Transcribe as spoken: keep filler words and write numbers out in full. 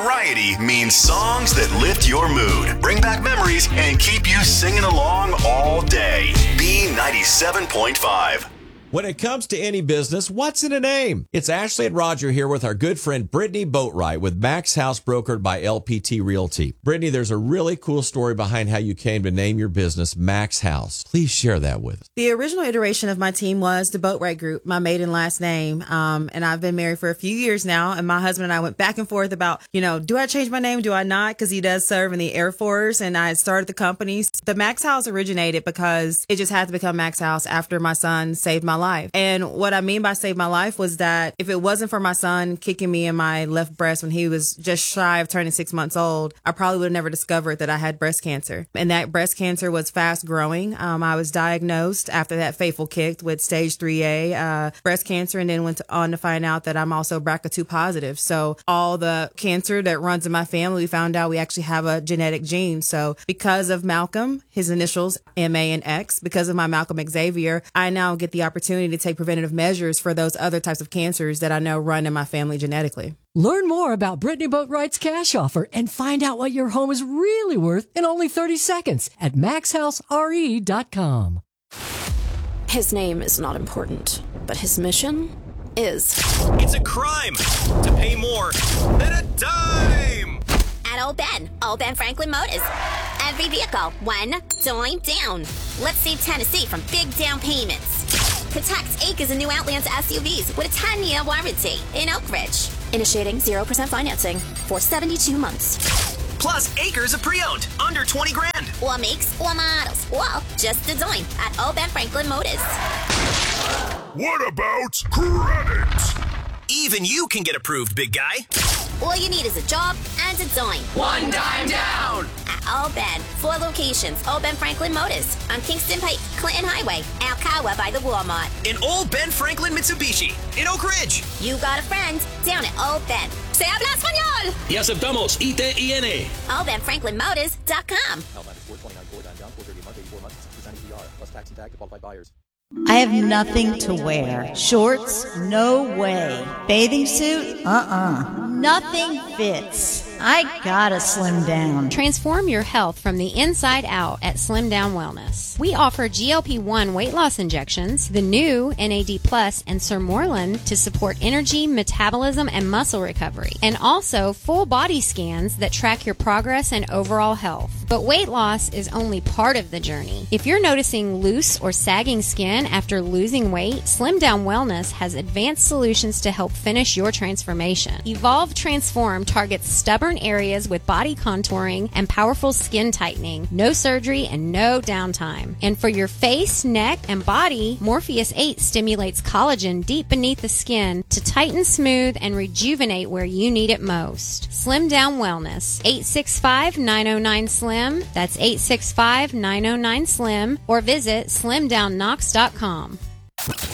Variety means songs that lift your mood, bring back memories, and keep you singing along all day. B ninety-seven point five. When it comes to any business, what's in a name? It's Ashley and Roger here with our good friend Brittany Boatwright with Max House, brokered by L P T Realty. Brittany, there's a really cool story behind how you came to name your business Max House. Please share that with us. The original iteration of my team was the Boatwright Group, my maiden last name. Um, and I've been married for a few years now. And my husband and I went back and forth about, you know, do I change my name? Do I not? Because he does serve in the Air Force. And I started the company. The Max House originated because it just had to become Max House after my son saved my life. And what I mean by save my life was that if it wasn't for my son kicking me in my left breast when he was just shy of turning six months old, I probably would have never discovered that I had breast cancer. And that breast cancer was fast growing. Um, I was diagnosed after that fateful kick with stage three A uh, breast cancer, and then went on to find out that I'm also B R C A two positive. So all the cancer that runs in my family, we found out we actually have a genetic gene. So because of Malcolm, his initials M A and X, because of my Malcolm Xavier, I now get the opportunity to take preventative measures for those other types of cancers that I know run in my family genetically. Learn more about Brittany Boatwright's cash offer and find out what your home is really worth in only thirty seconds at max house r e dot com. His name is not important, but his mission is. It's a crime to pay more than a dime. At Old Ben, Old Ben Franklin Motors. Every vehicle, one dime down. Let's save Tennessee from big down payments. Protect acres of new Outlands S U Vs with a ten-year warranty in Oak Ridge. Initiating zero percent financing for seventy-two months. Plus acres of pre-owned, under twenty grand. Or makes or models. Well, just a dime at Old Ben Franklin Motors. What about credit? Even you can get approved, big guy. All you need is a job and a dime. One dime down. At Old Ben, four locations. Old Ben Franklin Motors on Kingston Pike, Clinton Highway, Alcoa by the Walmart. In Old Ben Franklin Mitsubishi, in Oak Ridge. You got a friend down at Old Ben. Se habla español. Y aceptamos I T I N. Old Ben Franklin Motors dot com. I have nothing to wear. Shorts? No way. Bathing suit? Uh-uh. Nothing fits. I gotta slim down. Transform your health from the inside out at Slim Down Wellness. We offer G L P one weight loss injections, the new N A D Plus and Sermorelin to support energy, metabolism, and muscle recovery, and also full body scans that track your progress and overall health. But weight loss is only part of the journey. If you're noticing loose or sagging skin after losing weight, Slim Down Wellness has advanced solutions to help finish your transformation. Evolve Transform targets stubborn areas with body contouring and powerful skin tightening, no surgery and no downtime. And for your face, neck, and body, Morpheus eight stimulates collagen deep beneath the skin to tighten, smooth, and rejuvenate where you need it most. Slim Down Wellness, eight six five, nine oh nine, SLIM. That's eight six five, nine oh nine, SLIM. Or visit slim down knox dot com.